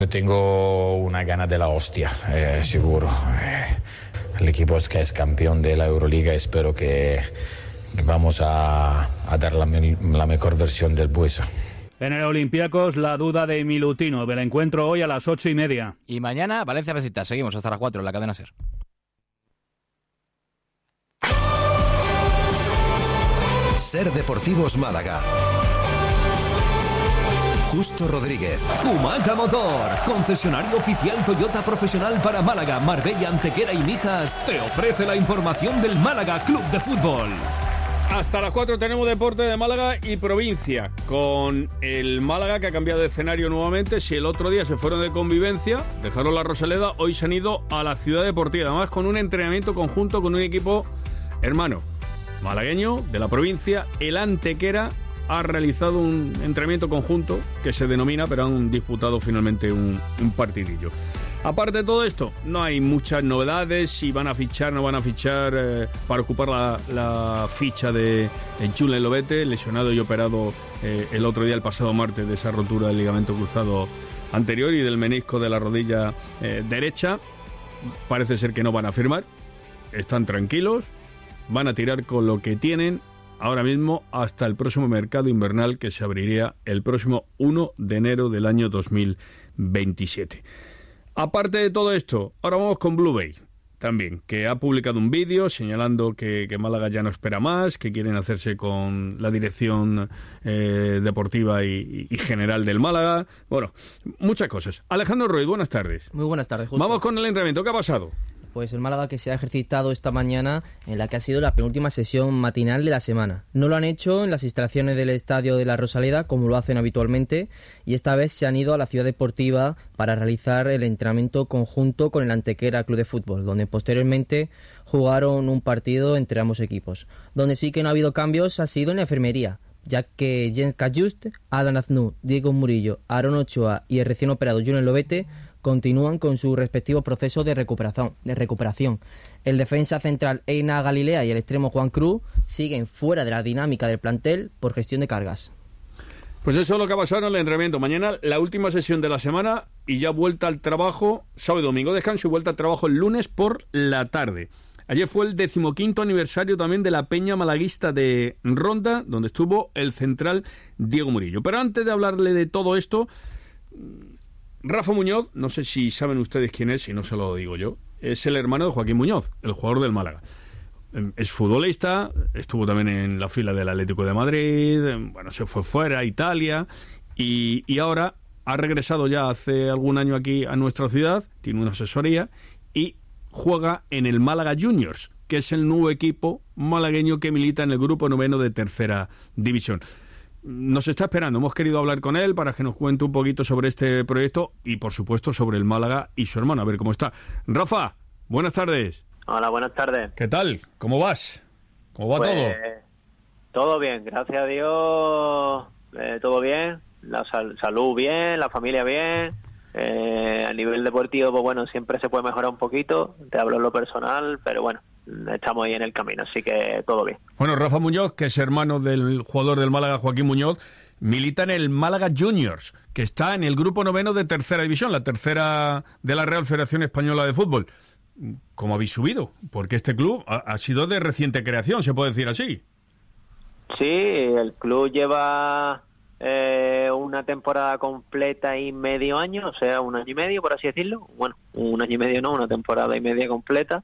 Tengo una gana de la hostia, seguro. El equipo es que es campeón de la Euroliga, espero que vamos a dar la mejor versión del Buesa. En el Olympiacos, la duda de Milutinov. El encuentro hoy a las 8:30. Y mañana, Valencia Besiktas. Seguimos hasta las 4 en la cadena SER. SER Deportivos Málaga. Justo Rodríguez. Humaca Motor, concesionario oficial Toyota profesional para Málaga, Marbella, Antequera y Mijas, te ofrece la información del Málaga Club de Fútbol. Hasta las 4 tenemos deporte de Málaga y provincia, con el Málaga que ha cambiado de escenario nuevamente. Si el otro día se fueron de convivencia, dejaron la Rosaleda, hoy se han ido a la Ciudad Deportiva, además con un entrenamiento conjunto con un equipo hermano malagueño de la provincia. El Antequera ha realizado un entrenamiento conjunto que se denomina, pero han disputado finalmente un partidillo. Aparte de todo esto, no hay muchas novedades, si van a fichar, no van a fichar para ocupar la ficha de Julen Lobete, lesionado y operado el otro día, el pasado martes, de esa rotura del ligamento cruzado anterior y del menisco de la rodilla derecha. Parece ser que no van a firmar, están tranquilos, van a tirar con lo que tienen ahora mismo hasta el próximo mercado invernal, que se abriría el próximo 1 de enero del año 2027. Aparte de todo esto, ahora vamos con Blue Bay también, que ha publicado un vídeo señalando que Málaga ya no espera más, que quieren hacerse con la dirección deportiva y general del Málaga. Bueno, muchas cosas. Alejandro Ruiz, buenas tardes. Muy buenas tardes, Justo. Vamos con el entrenamiento. ¿Qué ha pasado? Pues el Málaga, que se ha ejercitado esta mañana en la que ha sido la penúltima sesión matinal de la semana. No lo han hecho en las instalaciones del estadio de la Rosaleda, como lo hacen habitualmente, y esta vez se han ido a la Ciudad Deportiva para realizar el entrenamiento conjunto con el Antequera Club de Fútbol, donde posteriormente jugaron un partido entre ambos equipos. Donde sí que no ha habido cambios ha sido en la enfermería, ya que Jens Cajust, Adam Aznu, Diego Murillo, Aaron Ochoa y el recién operado Julen Lobete continúan con su respectivo proceso de recuperación. El defensa central Eina Galilea y el extremo Juan Cruz siguen fuera de la dinámica del plantel por gestión de cargas. Pues eso es lo que ha pasado en el entrenamiento. Mañana la última sesión de la semana y ya vuelta al trabajo, sábado y domingo descanso y vuelta al trabajo el lunes por la tarde. Ayer fue el 15º aniversario también de la Peña Malaguista de Ronda, donde estuvo el central Diego Murillo. Pero antes de hablarle de todo esto, Rafa Muñoz, no sé si saben ustedes quién es, si no se lo digo yo, es el hermano de Joaquín Muñoz, el jugador del Málaga. Es futbolista, estuvo también en la fila del Atlético de Madrid, bueno, se fue fuera a Italia y ahora ha regresado ya hace algún año aquí a nuestra ciudad, tiene una asesoría y juega en el Málaga Juniors, que es el nuevo equipo malagueño que milita en el grupo 9 de tercera división. Nos está esperando, hemos querido hablar con él para que nos cuente un poquito sobre este proyecto y por supuesto sobre el Málaga y su hermano, a ver cómo está. Rafa, buenas tardes. Hola, buenas tardes. ¿Qué tal? ¿Cómo vas? ¿Cómo va todo? Todo bien, gracias a Dios, todo bien, la salud bien, la familia bien, a nivel deportivo, pues bueno, siempre se puede mejorar un poquito, te hablo en lo personal, pero bueno, estamos ahí en el camino, así que todo bien. Bueno, Rafa Muñoz, que es hermano del jugador del Málaga, Joaquín Muñoz, milita en el Málaga Juniors, que está en el grupo 9 de tercera división, la tercera de la Real Federación Española de Fútbol. ¿Cómo habéis subido? Porque este club ha sido de reciente creación, se puede decir así. Sí, el club lleva una temporada completa y medio año, o sea, un año y medio, por así decirlo. Bueno, un año y medio no, una temporada y media completa.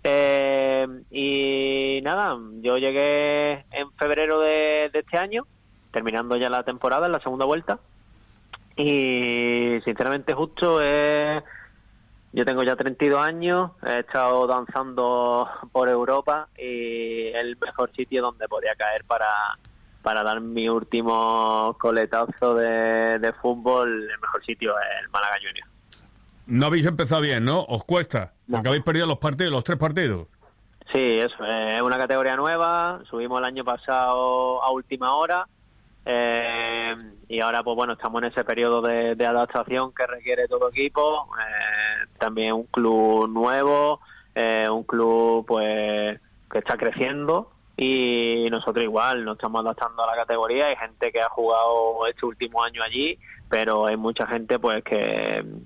Y nada, yo llegué en febrero de este año, terminando ya la temporada, en la segunda vuelta. Y sinceramente justo yo tengo ya 32 años, he estado danzando por Europa y el mejor sitio donde podía caer para dar mi último coletazo de fútbol, el mejor sitio es el Málaga Juniors. No habéis empezado bien, ¿no? ¿Os cuesta? Porque habéis perdido los 3 partidos. Sí, eso, es una categoría nueva, subimos el año pasado a última hora. Y ahora pues bueno, estamos en ese periodo de adaptación que requiere todo equipo, también un club nuevo, un club pues que está creciendo y nosotros igual nos estamos adaptando a la categoría. Hay gente que ha jugado este último año allí, pero hay mucha gente pues que